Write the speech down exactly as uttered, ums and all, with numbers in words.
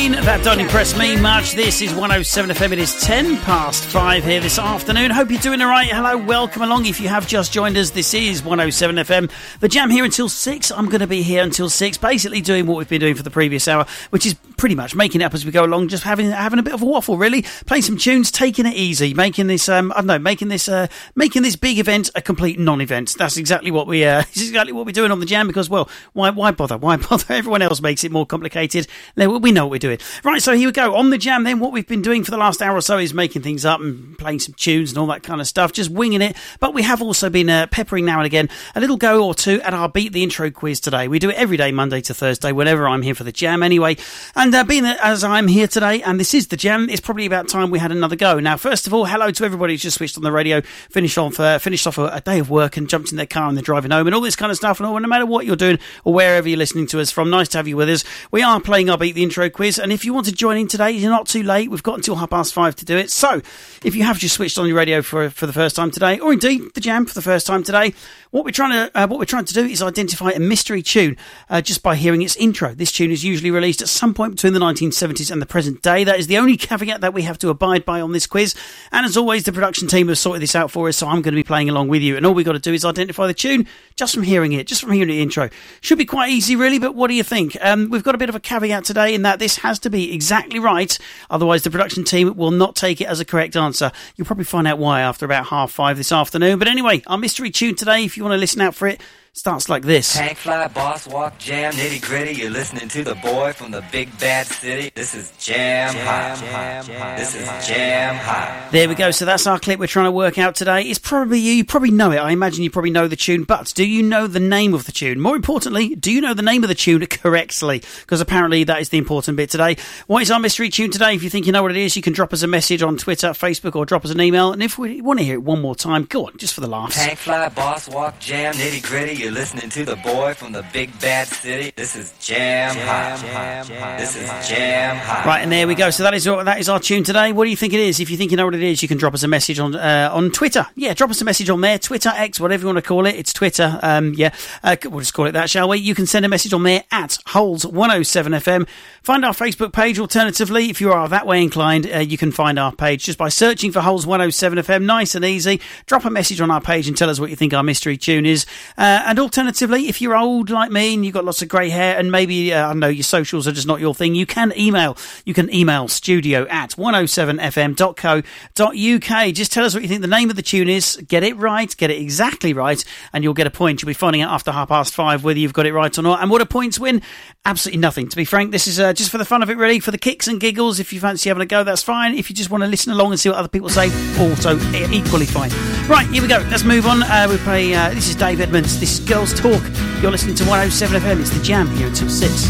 That don't impress me much. This is one oh seven F M. It is ten past five here this afternoon. Hope you're doing all right. Hello, welcome along. If you have just joined us, this is one oh seven F M. The Jam here until six. I'm going to be here until six, basically doing what we've been doing for the previous hour, which is pretty much making it up as we go along, just having having a bit of a waffle, really. Playing some tunes, taking it easy, making this, um, I don't know, making this uh, making this big event a complete non-event. That's exactly what we, uh, that's exactly what we're doing on the Jam, because, well, why, why bother? Why bother? Everyone else makes it more complicated. We know what we're doing. Right, so here we go. On the Jam then, what we've been doing for the last hour or so is making things up and playing some tunes and all that kind of stuff, just winging it. But we have also been uh, peppering now and again a little go or two at our Beat the Intro quiz today. We do it every day, Monday to Thursday, whenever I'm here for the Jam anyway. And uh, being that as I'm here today, and this is the Jam, it's probably about time we had another go. Now, first of all, hello to everybody who's just switched on the radio, finished off, uh, finished off a, a day of work and jumped in their car and they're driving home and all this kind of stuff. And all, no matter what you're doing or wherever you're listening to us from, nice to have you with us. We are playing our Beat the Intro quiz, and if you want to join in today, you're not too late. We've got until half past five to do it. So if you have just switched on your radio for for the first time today, or indeed the Jam for the first time today, what we're trying to uh, what we're trying to do is identify a mystery tune uh, just by hearing its intro. This tune is usually released at some point between the nineteen seventies and the present day. That is the only caveat that we have to abide by on this quiz. And as always, the production team have sorted this out for us, so I'm going to be playing along with you. And all we've got to do is identify the tune just from hearing it, just from hearing the intro. Should be quite easy, really, but what do you think? Um, we've got a bit of a caveat today in that this has to be exactly right. Otherwise, the production team will not take it as a correct answer. You'll probably find out why after about half five this afternoon. But anyway, our mystery tune today, if you want to listen out for it, starts like this. Tank fly, boss walk, jam, nitty gritty. You're listening to the boy from the big bad city. This is Jam, jam Hot. Jam, jam, this is Jam Hot. There we go. So that's our clip we're trying to work out today. It's probably you. You probably know it. I imagine you probably know the tune. But do you know the name of the tune? More importantly, do you know the name of the tune correctly? Because apparently that is the important bit today. What is our mystery tune today? If you think you know what it is, you can drop us a message on Twitter, Facebook, or drop us an email. And if we want to hear it one more time, go on, just for the laughs. Tank fly, boss walk, jam, nitty gritty. You're listening to the boy from the big bad city. This is Jam, jam Hot. Jam, jam, this is Jam Hot. Right, and there we go. So that is that is our tune today. What do you think it is? If you think you know what it is, you can drop us a message on uh, on Twitter. Yeah, drop us a message on there. Twitter, X, whatever you want to call it. It's Twitter. Um, yeah, uh, we'll just call it that, shall we? You can send a message on there at Holes one oh seven F M. Find our Facebook page. Alternatively, if you are that way inclined, uh, you can find our page just by searching for Holes one oh seven F M. Nice and easy. Drop a message on our page and tell us what you think our mystery tune is. Uh, and alternatively, if you're old like me and you've got lots of grey hair and maybe, uh, I don't know, your socials are just not your thing, you can email. You can email studio at one oh seven f m dot co dot u k. Just tell us what you think the name of the tune is. Get it right. Get it exactly right. And you'll get a point. You'll be finding out after half past five whether you've got it right or not. And what do points win? Absolutely nothing. To be frank, this is uh, just for the fun of it, really, for the kicks and giggles. If you fancy having a go, that's fine. If you just want to listen along and see what other people say, also equally fine. Right, here we go. Let's move on. Uh, we play, uh, this is Dave Edmonds. This is Girls Talk. You're listening to one oh seven F M. It's the Jam here until six.